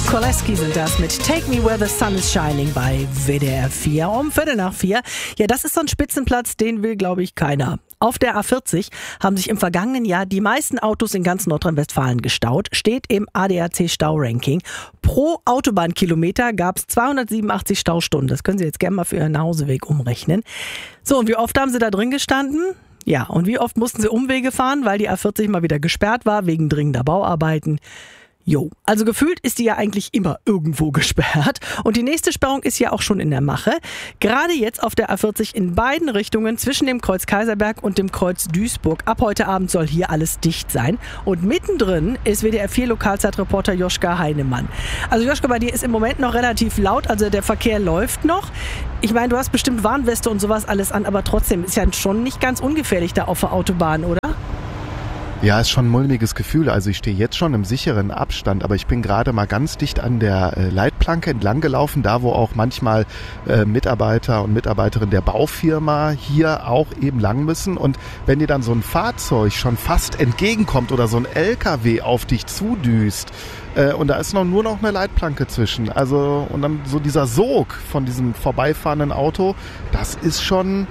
Koleski sind das mit Take Me Where the Sun is Shining bei WDR 4 um 4:15. Ja, das ist so ein Spitzenplatz, den will, glaube ich, keiner. Auf der A40 haben sich im vergangenen Jahr die meisten Autos in ganz Nordrhein-Westfalen gestaut, steht im ADAC-Stauranking. Pro Autobahnkilometer gab es 287 Staustunden. Das können Sie jetzt gerne mal für Ihren Nachhauseweg umrechnen. So, und wie oft haben Sie da drin gestanden? Ja, und wie oft mussten Sie Umwege fahren, weil die A40 mal wieder gesperrt war wegen dringender Bauarbeiten? Jo, also gefühlt ist die ja eigentlich immer irgendwo gesperrt und die nächste Sperrung ist ja auch schon in der Mache. Gerade jetzt auf der A40 in beiden Richtungen zwischen dem Kreuz Kaiserberg und dem Kreuz Duisburg. Ab heute Abend soll hier alles dicht sein und mittendrin ist WDR 4 Lokalzeitreporter Joschka Heinemann. Also Joschka, bei dir ist im Moment noch relativ laut, also der Verkehr läuft noch. Ich meine, du hast bestimmt Warnweste und sowas alles an, aber trotzdem ist ja schon nicht ganz ungefährlich da auf der Autobahn, oder? Ja, ist schon ein mulmiges Gefühl. Also ich stehe jetzt schon im sicheren Abstand, aber ich bin gerade mal ganz dicht an der Leitplanke entlang gelaufen, da wo auch manchmal Mitarbeiter und Mitarbeiterinnen der Baufirma hier auch eben lang müssen. Und wenn dir dann so ein Fahrzeug schon fast entgegenkommt oder so ein LKW auf dich zudüst, und da ist nur noch eine Leitplanke zwischen. Also und dann so dieser Sog von diesem vorbeifahrenden Auto, das ist schon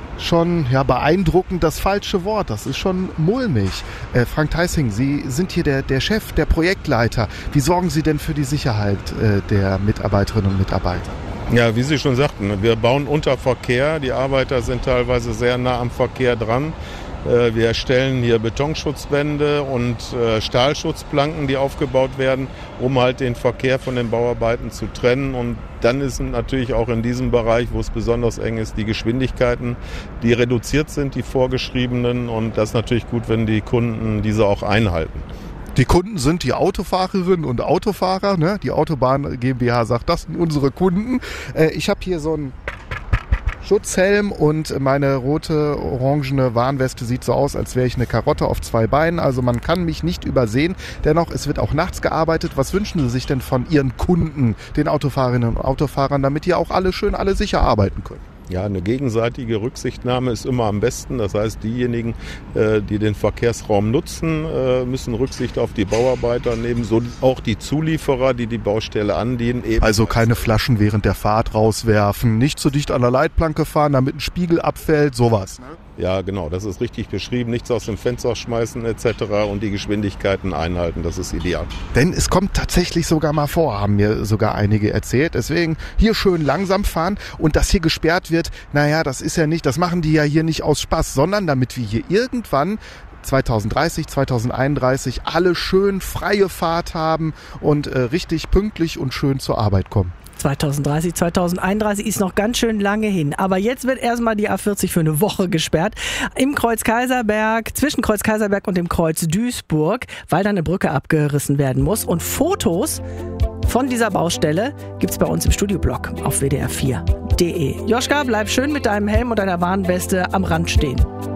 ja, beeindruckend das falsche Wort. Das ist schon mulmig. Frank Theissing, Sie sind hier der Chef, der Projektleiter. Wie sorgen Sie denn für die Sicherheit der Mitarbeiterinnen und Mitarbeiter? Ja, wie Sie schon sagten, wir bauen unter Verkehr. Die Arbeiter sind teilweise sehr nah am Verkehr dran. Wir erstellen hier Betonschutzwände und Stahlschutzplanken, die aufgebaut werden, um halt den Verkehr von den Bauarbeiten zu trennen. Und dann ist natürlich auch in diesem Bereich, wo es besonders eng ist, die Geschwindigkeiten, die reduziert sind, die vorgeschriebenen. Und das ist natürlich gut, wenn die Kunden diese auch einhalten. Die Kunden sind die Autofahrerinnen und Autofahrer, ne? Die Autobahn GmbH sagt, das sind unsere Kunden. Ich habe hier so ein Schutzhelm und meine rote, orangene Warnweste sieht so aus, als wäre ich eine Karotte auf zwei Beinen. Also man kann mich nicht übersehen. Dennoch, es wird auch nachts gearbeitet. Was wünschen Sie sich denn von Ihren Kunden, den Autofahrerinnen und Autofahrern, damit die auch alle sicher arbeiten können? Ja, eine gegenseitige Rücksichtnahme ist immer am besten. Das heißt, diejenigen, die den Verkehrsraum nutzen, müssen Rücksicht auf die Bauarbeiter nehmen, so auch die Zulieferer, die die Baustelle andienen. Also keine Flaschen während der Fahrt rauswerfen, nicht zu dicht an der Leitplanke fahren, damit ein Spiegel abfällt, sowas, ne? Ja, genau, das ist richtig beschrieben. Nichts aus dem Fenster schmeißen etc. und die Geschwindigkeiten einhalten, das ist ideal. Denn es kommt tatsächlich sogar mal vor, haben mir sogar einige erzählt. Deswegen hier schön langsam fahren und dass hier gesperrt wird, naja, das ist ja nicht, das machen die ja hier nicht aus Spaß, sondern damit wir hier irgendwann 2030, 2031 alle schön freie Fahrt haben und richtig pünktlich und schön zur Arbeit kommen. 2030, 2031 ist noch ganz schön lange hin. Aber jetzt wird erstmal die A40 für eine Woche gesperrt. Im Kreuz Kaiserberg, zwischen Kreuz Kaiserberg und dem Kreuz Duisburg, weil da eine Brücke abgerissen werden muss. Und Fotos von dieser Baustelle gibt's bei uns im Studioblog auf wdr4.de. Joschka, bleib schön mit deinem Helm und deiner Warnweste am Rand stehen.